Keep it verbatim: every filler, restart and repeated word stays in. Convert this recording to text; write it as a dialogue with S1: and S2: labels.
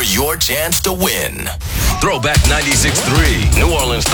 S1: your chance to win. Throwback ninety-six point three, New Orleans